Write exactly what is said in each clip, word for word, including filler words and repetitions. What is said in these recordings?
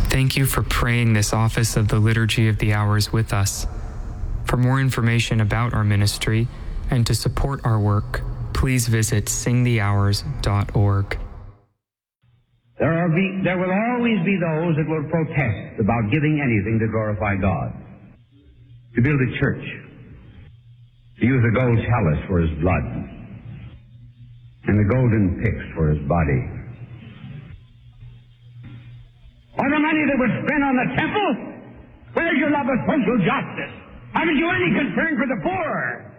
Thank you for praying this office of the Liturgy of the Hours with us. For more information about our ministry and to support our work, please visit sing the hours dot org. There, are be, there will always be those that will protest about giving anything to glorify God. To build a church, to use a gold chalice for his blood, and the golden pyx for his body. Or the money that was spent on the temple? Where's your love of social justice? Haven't you any concern for the poor?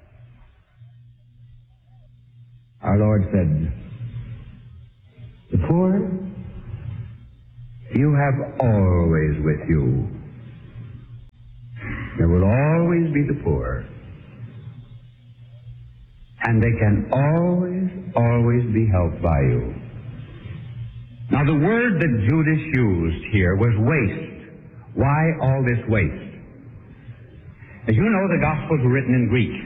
Our Lord said, the poor you have always with you. There will always be the poor. And they can always, always be helped by you. Now the word that Judas used here was waste. Why all this waste? As you know, the Gospels were written in Greek.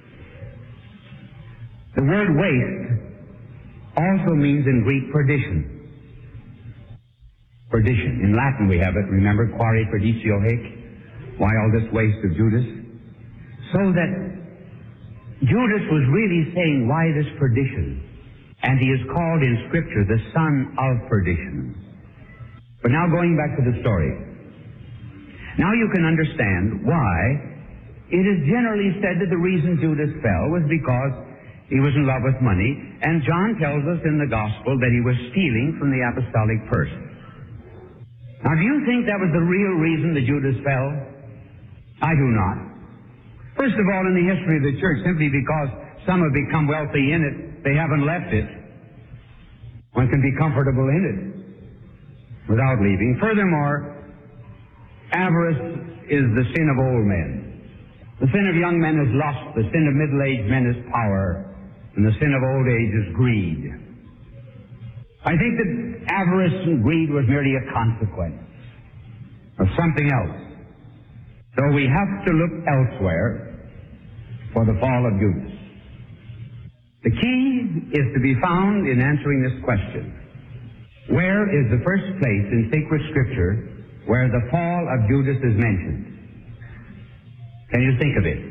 The word waste also means in Greek perdition. Perdition. In Latin we have it, remember, quare perditio haec? Why all this waste of Judas? So that Judas was really saying, why this perdition? And he is called in Scripture the son of perdition. But now going back to the story. Now you can understand why it is generally said that the reason Judas fell was because he was in love with money, and John tells us in the Gospel that he was stealing from the apostolic purse. Now, do you think that was the real reason that Judas fell? I do not. First of all, in the history of the church, simply because some have become wealthy in it, they haven't left it. One can be comfortable in it without leaving. Furthermore, avarice is the sin of old men. The sin of young men is lust. The sin of middle-aged men is power. And the sin of old age is greed. I think that avarice and greed was merely a consequence of something else. So we have to look elsewhere for the fall of Judas. The key is to be found in answering this question. Where is the first place in sacred Scripture where the fall of Judas is mentioned? Can you think of it?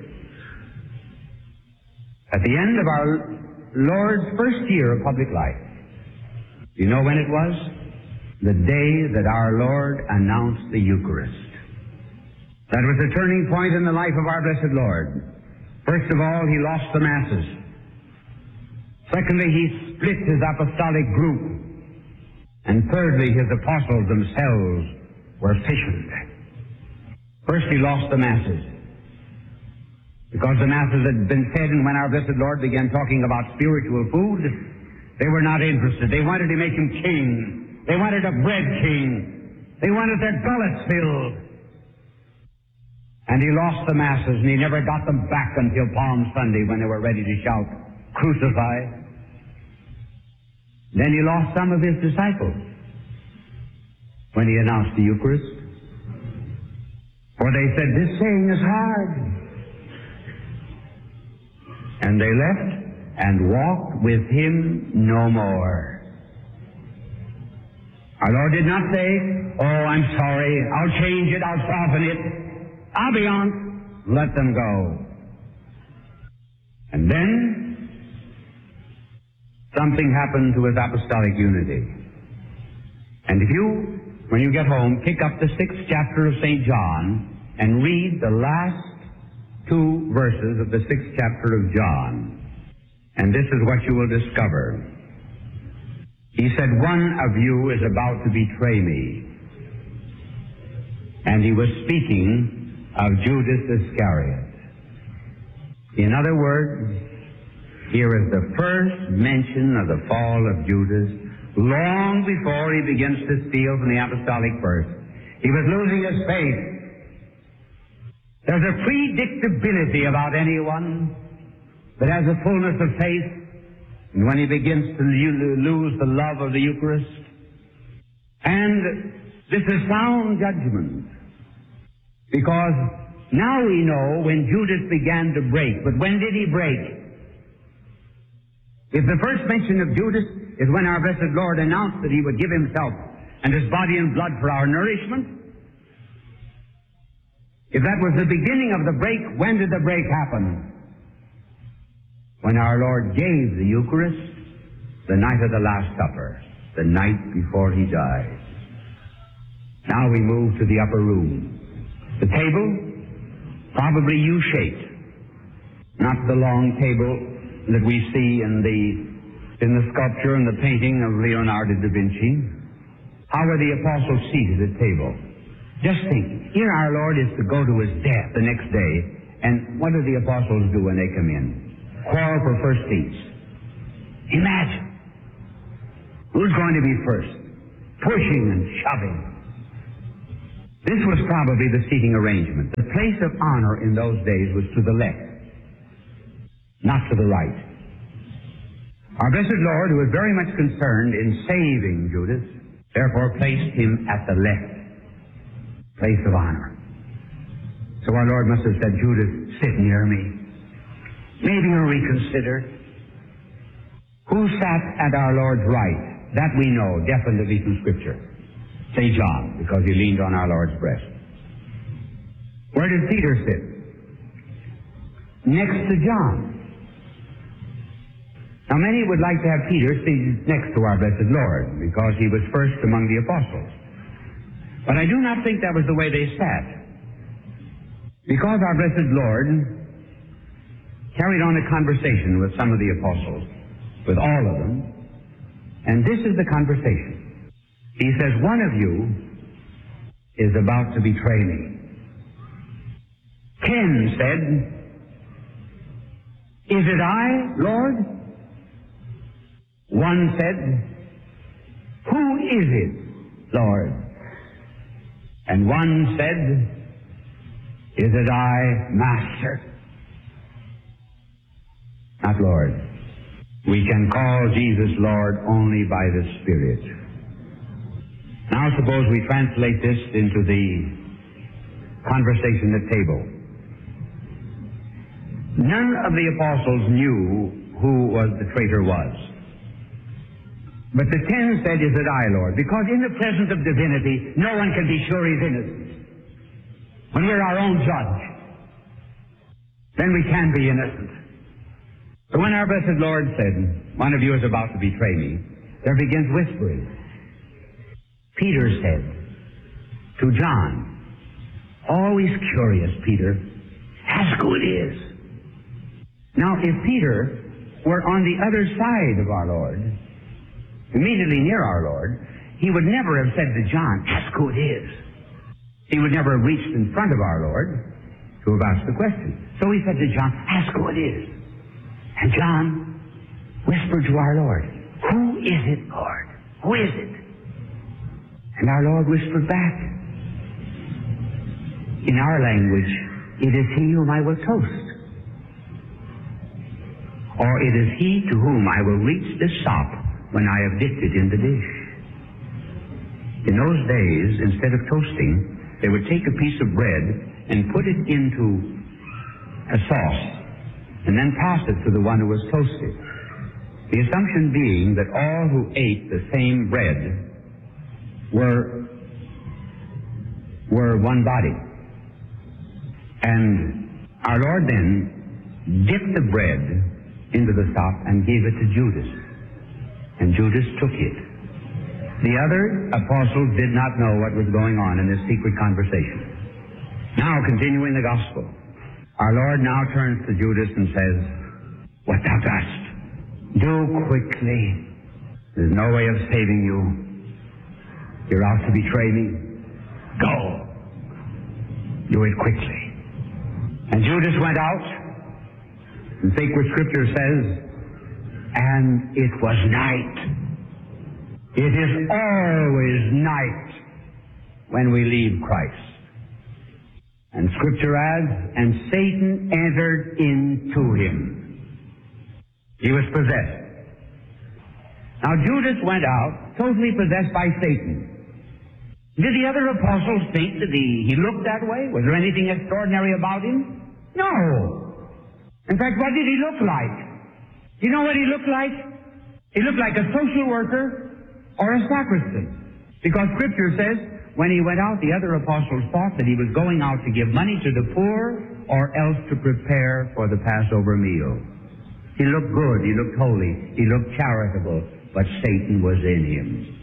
At the end of our Lord's first year of public life. Do you know when it was? The day that our Lord announced the Eucharist. That was a turning point in the life of our blessed Lord. First of all, he lost the masses. Secondly, he split his apostolic group. And thirdly, his apostles themselves were fissioned. First, he lost the masses. Because the masses had been fed, and when our blessed Lord began talking about spiritual food, they were not interested. They wanted to make him king. They wanted a bread king. They wanted their gullets filled. And he lost the masses, and he never got them back until Palm Sunday when they were ready to shout, "Crucify." Then he lost some of his disciples when he announced the Eucharist. For they said, "This saying is hard." And they left and walked with him no more. Our Lord did not say, "Oh, I'm sorry, I'll change it, I'll soften it, I'll be on." Let them go. And then something happened to his apostolic unity. And if you, when you get home, pick up the sixth chapter of Saint John and read the last two verses of the sixth chapter of John. And this is what you will discover. He said, "One of you is about to betray me." And he was speaking of Judas Iscariot. In other words, here is the first mention of the fall of Judas long before he begins to steal from the apostolic purse. He was losing his faith. There's a predictability about anyone that has a fullness of faith, and when he begins to lose the love of the Eucharist. And this is sound judgment, because now we know when Judas began to break. But when did he break? If the first mention of Judas is when our blessed Lord announced that he would give himself and His body and blood for our nourishment? If that was the beginning of the break, when did the break happen? When our Lord gave the Eucharist the night of the Last Supper, the night before He died. Now we move to the upper room. The table, probably U-shaped, not the long table that we see in the in the sculpture and the painting of Leonardo da Vinci. How were the apostles seated at table? Just think, here our Lord is to go to His death the next day, and what do the apostles do when they come in? Quarrel for first seats. Imagine. Who's going to be first? Pushing and shoving. This was probably the seating arrangement. The place of honor in those days was to the left, not to the right. Our blessed Lord, who was very much concerned in saving Judas, therefore placed him at the left place of honor. So our Lord must have said, Judas, sit near me. Maybe you'll reconsider. Who sat at our Lord's right? That we know definitely from Scripture. Say John, because he leaned on our Lord's breast. Where did Peter sit? Next to John. Now many would like to have Peter seated next to our blessed Lord, because he was first among the apostles. But I do not think that was the way they sat. Because our blessed Lord carried on a conversation with some of the apostles, with all of them, and this is the conversation. He says, one of you is about to betray me. Ken said, is it I, Lord? One said, who is it, Lord? And one said, is it I, Master? Not Lord. We can call Jesus Lord only by the Spirit. Now suppose we translate this into the conversation at table. None of the apostles knew who was the traitor was. But the ten said, is it I, Lord? Because in the presence of divinity, no one can be sure he's innocent. When we're our own judge, then we can be innocent. So when our blessed Lord said, one of you is about to betray me, there begins whispering. Peter said to John, always curious, Peter, ask who it is. Now, if Peter were on the other side of our Lord, immediately near our Lord, he would never have said to John, ask who it is. He would never have reached in front of our Lord to have asked the question. So he said to John, ask who it is. And John whispered to our Lord, who is it, Lord? Who is it? And our Lord whispered back, in our language, it is he whom I will toast. Or it is he to whom I will reach the sop when I have dipped it in the dish. In those days, instead of toasting, they would take a piece of bread and put it into a sauce and then pass it to the one who was toasted. The assumption being that all who ate the same bread were, were one body. And our Lord then dipped the bread into the sop and gave it to Judas. And Judas took it. The other apostles did not know what was going on in this secret conversation. Now, continuing the gospel, our Lord now turns to Judas and says, what thou dost, do quickly. There's no way of saving you. You're out to betray me. Go. Do it quickly. And Judas went out, and sacred scripture says, and it was night. It is always night when we leave Christ. And scripture adds, and Satan entered into him. He was possessed. Now Judas went out totally possessed by Satan. Did the other apostles think that he, he looked that way? Was there anything extraordinary about him? No. In fact, what did he look like? You know what he looked like? He looked like a social worker or a sacristan. Because Scripture says, when he went out, the other apostles thought that he was going out to give money to the poor or else to prepare for the Passover meal. He looked good, he looked holy, he looked charitable, but Satan was in him.